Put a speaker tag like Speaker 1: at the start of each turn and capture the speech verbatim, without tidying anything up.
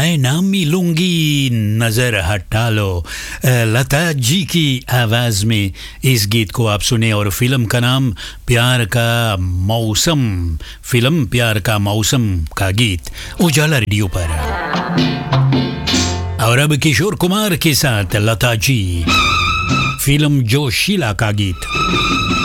Speaker 1: मैं ना मिलूंगी नजर हटा लो। अ, लता जी की आवाज में इस गीत को आप सुने और फिल्म का नाम प्यार का मौसम, फिल्म प्यार का मौसम का गीत उजाला रेडियो पर। और अब किशोर कुमार के साथ लता जी, फिल्म जोशीला का गीत।